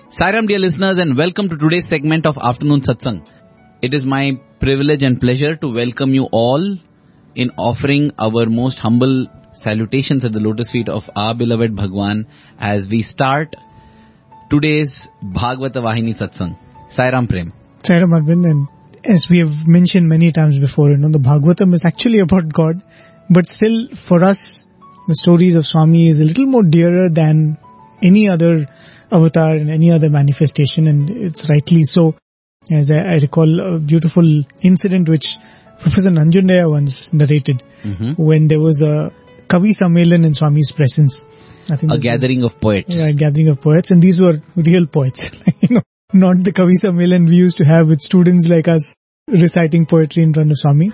Sairam, dear listeners, and welcome to today's segment of Afternoon Satsang. It is my privilege and pleasure to welcome you all in offering our most humble salutations at the lotus feet of our beloved Bhagwan as we start today's Bhagavata Vahini Satsang. Sairam Prem. Sairam Arvind, and as we have mentioned many times before, the Bhagavatam is actually about God, but still for us, the stories of Swami is a little more dearer than any other avatar and any other manifestation, and it's rightly so. As I recall a beautiful incident which Professor Nanjundaya once narrated when there was a Kavi Sammelan in Swami's presence. I think a gathering of poets. Yeah, a gathering of poets, and these were real poets. Not the Kavi Sammelan we used to have with students like us reciting poetry in front of Swami.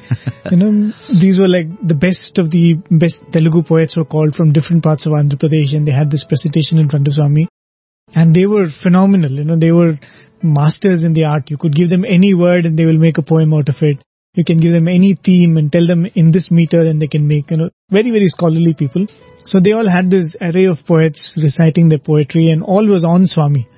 These were like the best of the best Telugu poets were called from different parts of Andhra Pradesh, and they had this presentation in front of Swami. And they were phenomenal, they were masters in the art. You could give them any word and they will make a poem out of it. You can give them any theme and tell them in this meter and they can make, very, very scholarly people. So they all had this array of poets reciting their poetry, and all was on Swami.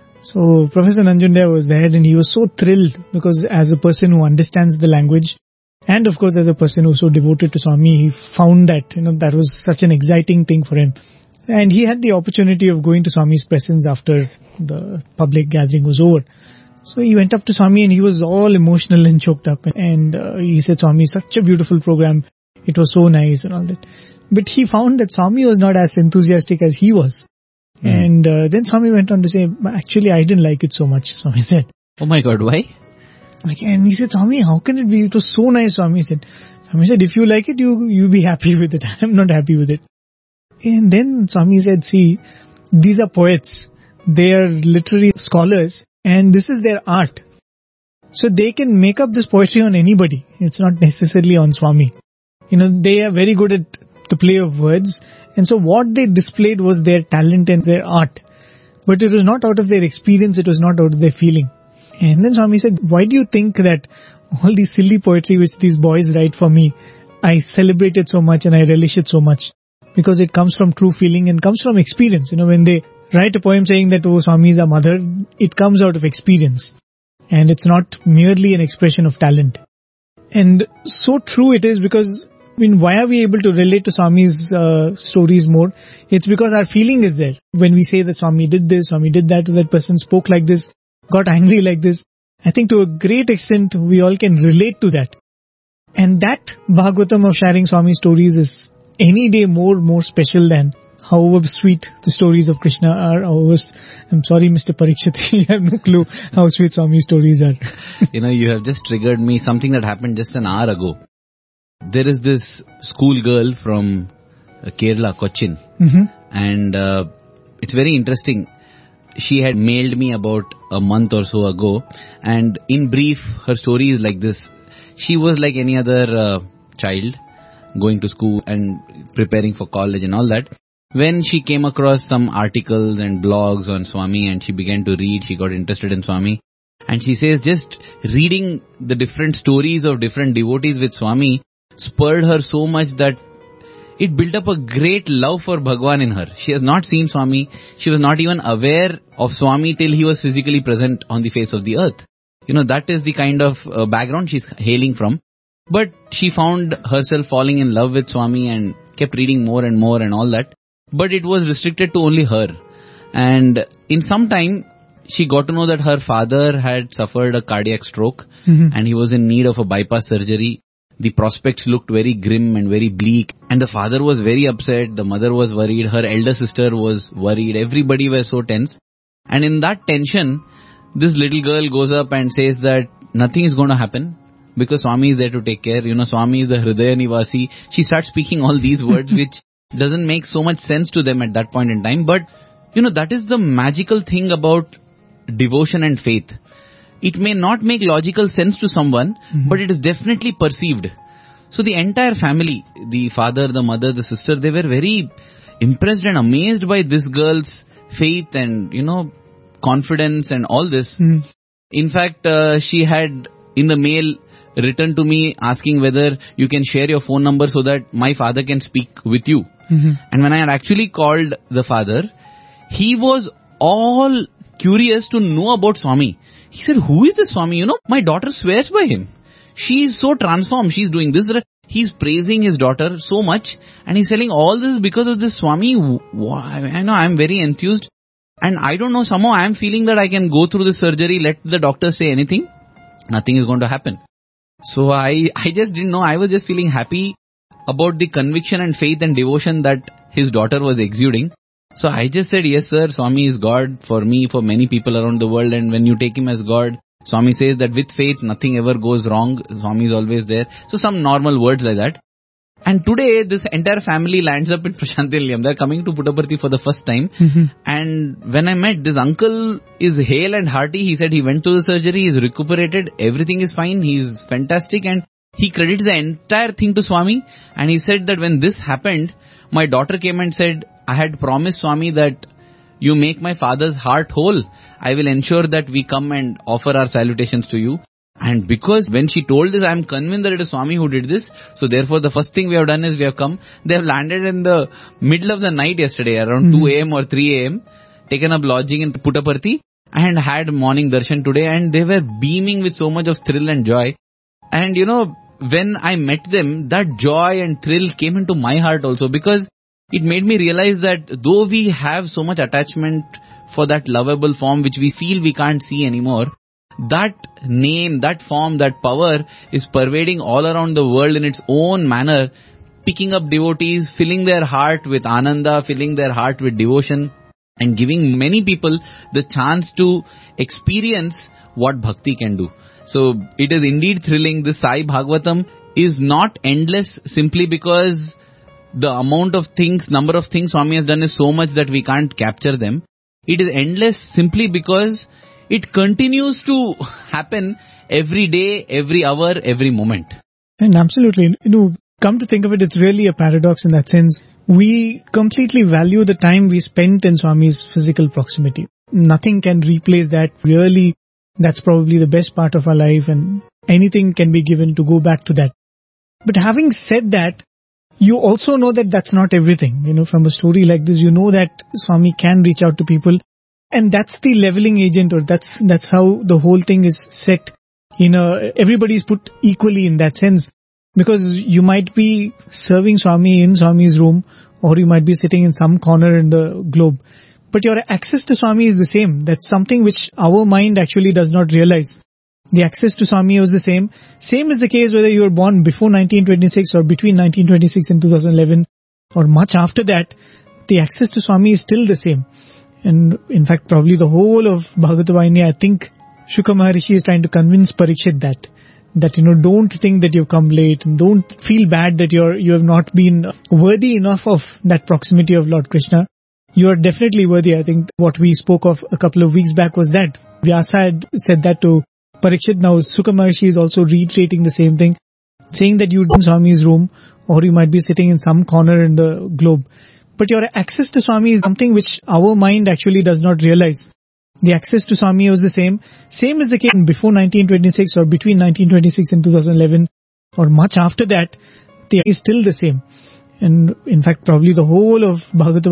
So Professor Nanjundaya was there, and he was so thrilled because as a person who understands the language, and of course as a person who was so devoted to Swami, he found that, that was such an exciting thing for him. And he had the opportunity of going to Swami's presence after the public gathering was over. So he went up to Swami and he was all emotional and choked up. And he said, Swami, such a beautiful program. It was so nice and all that. But he found that Swami was not as enthusiastic as he was. And then Swami went on to say, actually, I didn't like it so much, Swami said. Oh my God, why? And he said, Swami, how can it be? It was so nice, Swami said. Swami said, if you like it, you be happy with it. I'm not happy with it. And then Swami said, see, these are poets. They are literary scholars, and this is their art. So they can make up this poetry on anybody. It's not necessarily on Swami. They are very good at the play of words. And so what they displayed was their talent and their art. But it was not out of their experience, it was not out of their feeling. And then Swami said, why do you think that all these silly poetry which these boys write for me, I celebrate it so much and I relish it so much? Because it comes from true feeling and comes from experience. When they write a poem saying that, oh, Swami is our mother, it comes out of experience. And it's not merely an expression of talent. And so true it is because, why are we able to relate to Swami's stories more? It's because our feeling is there. When we say that Swami did this, Swami did that, that person spoke like this, got angry like this, I think to a great extent we all can relate to that. And that Bhagavatam of sharing Swami stories is any day more special than however sweet the stories of Krishna are. I'm sorry, Mr. Parikshit, you have no clue how sweet Swami stories are. You have just triggered me something that happened just an hour ago. There is this school girl from Kerala, Cochin, and it's very interesting. She had mailed me about a month or so ago, and in brief, her story is like this. She was like any other child, going to school and preparing for college and all that. When she came across some articles and blogs on Swami and she began to read, she got interested in Swami. And she says just reading the different stories of different devotees with Swami spurred her so much that it built up a great love for Bhagwan in her. She has not seen Swami. She was not even aware of Swami till he was physically present on the face of the earth. That is the kind of background she's hailing from. But she found herself falling in love with Swami and kept reading more and more and all that. But it was restricted to only her. And in some time, she got to know that her father had suffered a cardiac stroke and he was in need of a bypass surgery. The prospects looked very grim and very bleak. And the father was very upset. The mother was worried. Her elder sister was worried. Everybody was so tense. And in that tension, this little girl goes up and says that nothing is going to happen. Because Swami is there to take care. Swami is the Hridaya Nivasi. She starts speaking all these words which doesn't make so much sense to them at that point in time. But, that is the magical thing about devotion and faith. It may not make logical sense to someone, but it is definitely perceived. So the entire family, the father, the mother, the sister, they were very impressed and amazed by this girl's faith and, confidence and all this. In fact, she had in the mail written to me asking whether you can share your phone number so that my father can speak with you. And when I had actually called the father, he was all curious to know about Swami. He said, who is this Swami? My daughter swears by him. She is so transformed. She's doing this. He's praising his daughter so much. And he's telling all this because of this Swami. I know, I'm very enthused. And I don't know, somehow I'm feeling that I can go through the surgery, let the doctor say anything. Nothing is going to happen. So I just didn't know. I was just feeling happy about the conviction and faith and devotion that his daughter was exuding. So I just said, yes sir, Swami is God for me, for many people around the world. And when you take him as God, Swami says that with faith, nothing ever goes wrong. Swami is always there. So some normal words like that. And today, this entire family lands up in Prasanthi Nilayam. They're coming to Puttaparthi for the first time. Mm-hmm. And when I met, this uncle is hale and hearty. He said he went through the surgery, he's recuperated, everything is fine, he's fantastic. And he credits the entire thing to Swami. And he said that when this happened, my daughter came and said, I had promised Swami that you make my father's heart whole. I will ensure that we come and offer our salutations to you. And because when she told this, I am convinced that it is Swami who did this. So therefore, the first thing we have done is we have come. They have landed in the middle of the night yesterday, around 2 a.m. or 3 a.m. Taken up lodging in Puttaparthi and had morning darshan today. And they were beaming with so much of thrill and joy. And when I met them, that joy and thrill came into my heart also, because it made me realize that though we have so much attachment for that lovable form which we feel we can't see anymore, that name, that form, that power is pervading all around the world in its own manner, picking up devotees, filling their heart with ananda, filling their heart with devotion, and giving many people the chance to experience what bhakti can do. So it is indeed thrilling. The Sai Bhagavatam is not endless simply because the amount of things, number of things Swami has done is so much that we can't capture them. It is endless simply because it continues to happen every day, every hour, every moment. And absolutely. Come to think of it, it's really a paradox in that sense. We completely value the time we spent in Swami's physical proximity. Nothing can replace that. Really, that's probably the best part of our life, and anything can be given to go back to that. But having said that, you also know that that's not everything. From a story like this, you know that Swami can reach out to people. And that's the leveling agent, or that's how the whole thing is set. Everybody's put equally in that sense. Because you might be serving Swami in Swami's room, or you might be sitting in some corner in the globe. But your access to Swami is the same. That's something which our mind actually does not realize. The access to Swami was the same. Same is the case whether you were born before 1926 or between 1926 and 2011 or much after that. The access to Swami is still the same. And in fact, probably the whole of Bhagavatam, I think Shuka Maharishi is trying to convince Parikshit that don't think that you've come late, and don't feel bad that you have not been worthy enough of that proximity of Lord Krishna. You are definitely worthy. I think what we spoke of a couple of weeks back was that Vyasa had said that to Parikshit. Now Shuka Maharishi is also reiterating the same thing, saying that you're in Swami's room, or you might be sitting in some corner in the globe. But your access to Swami is something which our mind actually does not realize. The access to Swami was the same. Same is the case before 1926 or between 1926 and 2011 or much after that. Is still the same. And in fact, probably the whole of Bhagavatam